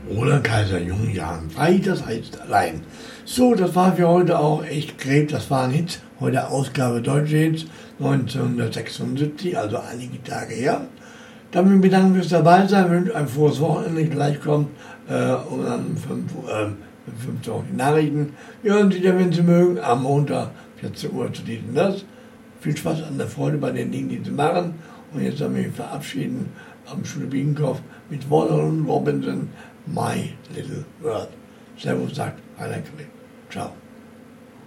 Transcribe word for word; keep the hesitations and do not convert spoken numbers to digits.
Roland Kaiser in jungen Jahren. Weiters heißt allein. So, das war für heute auch echt Gräb. Das war ein Hit. Heute Ausgabe Deutsche Hits neunzehnhundertsechsundsiebzig, also einige Tage her. Damit bedanken wir fürs dabei sein. Wünsche ein frohes Wochenende. Gleich kommt äh, um fünf Uhr die Nachrichten. Wir hören Sie, wenn Sie mögen, am Montag vierzehn Uhr zu diesem das. Viel Spaß an der Freude bei den Dingen, die Sie machen. Und jetzt haben wir uns verabschieden am Schule Biedenkopf mit Waterloo Robinson, My Little World. Servus, sagt Rainer Krieg. Ciao.